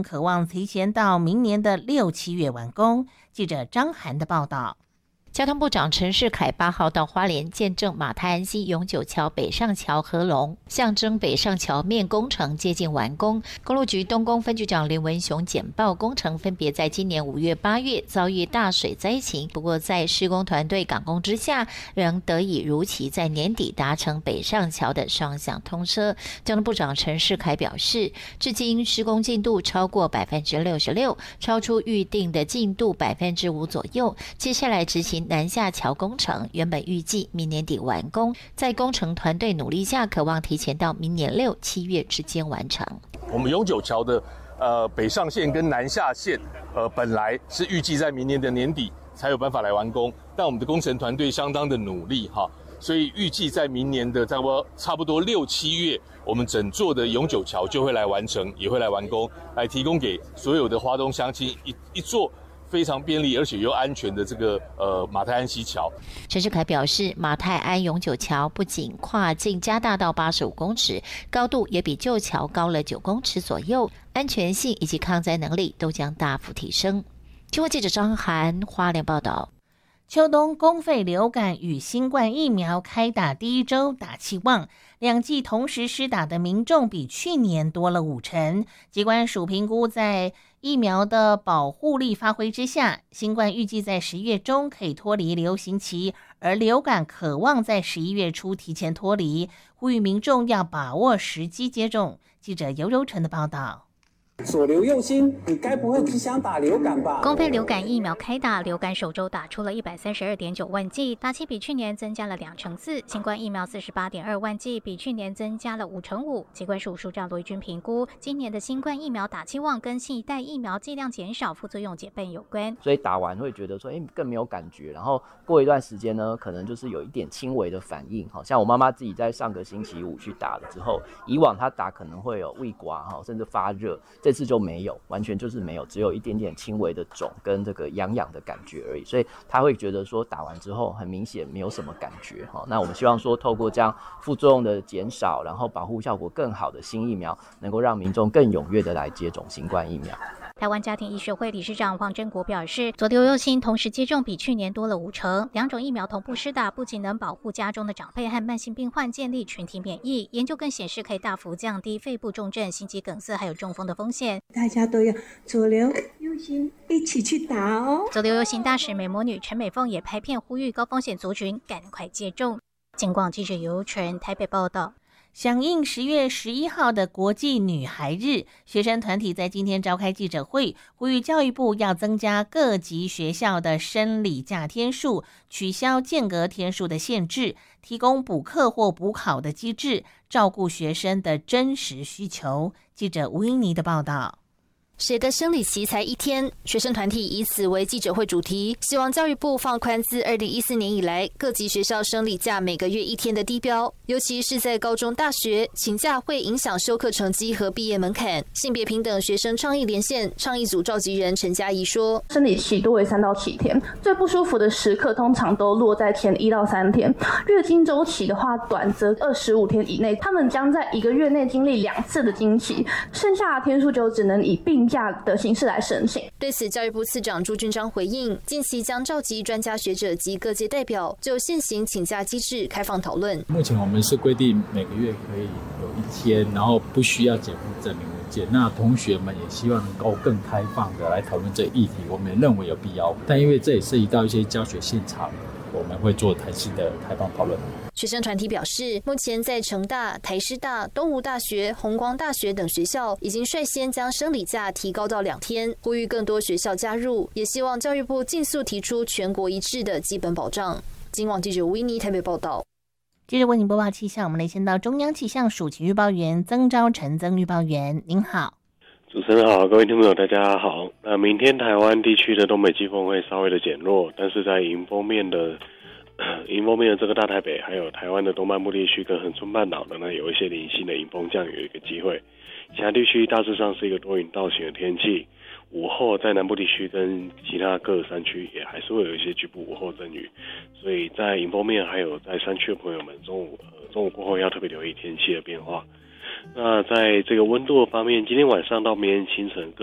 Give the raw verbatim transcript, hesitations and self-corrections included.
可望提前到明年的六七月完工。记者张涵的报道。 交通部长陈世凯八号到花莲见证马太安溪永久桥北上桥合龙，象征北上桥面工程接近完工。公路局东宫分局长林文雄简报工程分别在今年五月、八月遭遇大水灾情，不过在施工团队赶工之下，仍得以如期在年底达成北上桥的双向通车。交通部长陈世凯表示，至今施工进度超过百分之六十六，超出预定的进度百分之五左右。接下来执行南下桥工程，原本预计明年底完工，在工程团队努力下，渴望提前到明年六七月之间完成。 我们永久桥的呃北上线跟南下线，呃本来是预计在明年的年底才有办法来完工，但我们的工程团队相当的努力哈，所以预计在明年的差不多差不多六七月，我们整座的永久桥就会来完成，也会来完工，来提供给所有的花东乡亲一一座非常便利而且又安全的这个呃马太安溪桥。 陈世凯表示，马太安永久桥不仅跨径加大到八十五公尺，高度也比旧桥高了九公尺左右，安全性以及抗灾能力都将大幅提升。新闻记者张涵花莲报道。 秋冬公费流感与新冠疫苗开打第一周打气旺，两剂同时施打的民众比去年多了五成。疾管署评估，在疫苗的保护力发挥之下，新冠预计在十月中可以脱离流行期，而流感可望在十一月初提前脱离，呼吁民众要把握时机接种。记者尤柔成的报道。 左流右心，你该不会只想打流感吧？ 公费流感疫苗开打，流感首周打出了一百三十二点九万剂，打气比去年增加了两成四。新冠疫苗四十八点二万剂，比去年增加了五成五。疾管署署长罗一军评估，今年的新冠疫苗打气旺跟新一代疫苗剂量减少、副作用减半有关。 所以打完会觉得说，哎，更没有感觉。然后过一段时间呢，可能就是有一点轻微的反应，好像我妈妈自己在上个星期五去打了之后，以往她打可能会有胃刮哈，甚至发热。这次就没有，完全就是没有，只有一点点轻微的肿跟这个痒痒的感觉而已，所以他会觉得说打完之后很明显没有什么感觉。那我们希望说透过这样副作用的减少，然后保护效果更好的新疫苗，能够让民众更踊跃的来接种新冠疫苗。 台湾家庭医学会理事长黄真国表示，左流右心同时接种比去年多了五成，两种疫苗同步施打，不仅能保护家中的长辈和慢性病患建立群体免疫，研究更显示可以大幅降低肺部重症、心肌梗塞还有中风的风险。 大家都要左流右心一起去打哦。 左流右心大使美魔女陈美凤也拍片呼吁高风险族群赶快接种。警广记者尤纯台北报道。 响应十月十一号的国际女孩日，学生团体在今天召开记者会，呼吁教育部要增加各级学校的生理假天数，取消间隔天数的限制，提供补课或补考的机制，照顾学生的真实需求。记者吴英妮的报道。 谁的生理期才一天？学生团体以此为记者会主题，希望教育部放宽自二零一四年以来各级学校生理假每个月一天的低标，尤其是在高中、大学，请假会影响修课成绩和毕业门槛。性别平等学生倡议连线倡议组召集人陈嘉怡说：“ 生理期多为三到七天，最不舒服的时刻通常都落在前一到三天。月经周期的话，短则二十五天以内，他们将在一个月内经历两次的经期，剩下的天数就只能以病假的形式来申请。” 对此，教育部次长朱俊章回应，近期将召集专家学者及各界代表，就现行请假机制开放讨论。 目前我们是规定每个月可以有一天，然后不需要减负证明文件。那同学们也希望能够更开放的来讨论这议题，我们也认为有必要。但因为这也涉及到一些教学现场，我们会做弹性的开放讨论。 学生团体表示，目前在成大、台师大、东吴大学、弘光大学等学校已经率先将生理假提高到两天，呼吁更多学校加入，也希望教育部尽速提出全国一致的基本保障。今晚记者吴依妮台北报道。 接着为您播报气象，我们来先到中央气象署气预报员曾昭成曾预报员，您好。 主持人好，各位听众朋友大家好。那明天台湾地区的东北季风会稍微的减弱，但是在迎风面的迎风面的这个大台北，还有台湾的东半部地区跟恒春半岛的呢，有一些零星的迎风降雨的一个机会。其他地区大致上是一个多云到晴的天气。午后在南部地区跟其他各山区也还是会有一些局部午后阵雨，所以在迎风面还有在山区的朋友们，中午、呃、中午过后要特别留意天气的变化。那在这个温度方面，今天晚上到明天清晨